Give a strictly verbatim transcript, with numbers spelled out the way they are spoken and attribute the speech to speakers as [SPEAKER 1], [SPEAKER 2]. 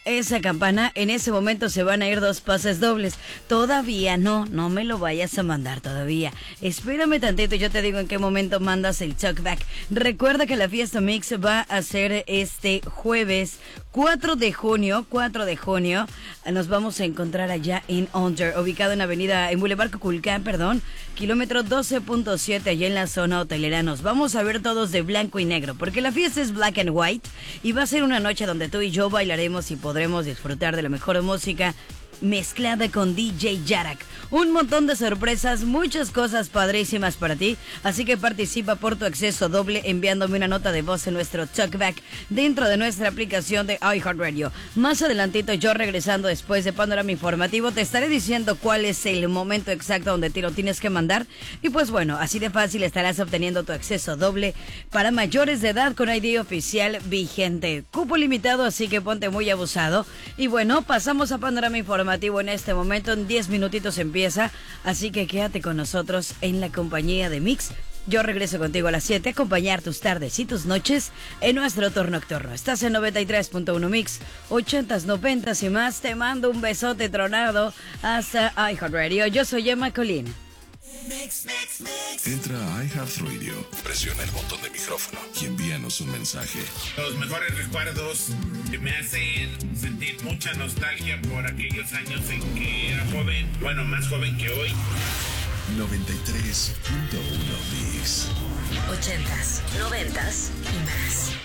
[SPEAKER 1] esa campana, en ese momento se van a ir dos pases dobles. Todavía no, no me lo vayas a mandar todavía. Espérame tantito y yo te digo en qué momento mandas el talkback. Recuerda que la fiesta mix va a ser este jueves cuatro de junio, cuatro de junio. Nos vamos a encontrar allá en Under, ubicado en avenida, en Boulevard Cuculcán, perdón, kilómetro doce punto siete, allá en la zona hotelera. Nos vamos a ver todos de blanco y negro, porque la fiesta es black and white y va a ser una noche donde tú y yo bailaremos y podremos disfrutar de la mejor música mezclada con D J Yarak. Un montón de sorpresas, muchas cosas padrísimas para ti, así que participa por tu acceso doble enviándome una nota de voz en nuestro talkback dentro de nuestra aplicación de iHeartRadio. Más adelantito, yo regresando después de Panorama Informativo, te estaré diciendo cuál es el momento exacto donde te lo tienes que mandar y pues bueno, así de fácil estarás obteniendo tu acceso doble para mayores de edad con I D oficial vigente. Cupo limitado, así que ponte muy abusado. Y bueno, pasamos a Panorama Informativo en este momento, en diez minutitos empieza, así que quédate con nosotros en la compañía de Mix. Yo regreso contigo a las siete a acompañar tus tardes y tus noches en nuestro tour nocturno. Estás en noventa y tres punto uno Mix, ochentas, noventas y más. Te mando un besote tronado hasta iHeartRadio. Yo soy Emma Colín.
[SPEAKER 2] Mix, mix, mix. Entra a iHeartRadio, presiona el botón de micrófono y envíanos un mensaje.
[SPEAKER 3] Los mejores recuerdos que me hacen sentir mucha nostalgia por aquellos años en que era joven, bueno, más joven que hoy.
[SPEAKER 2] noventa y tres punto uno Mix.
[SPEAKER 4] Ochentas, noventas y más.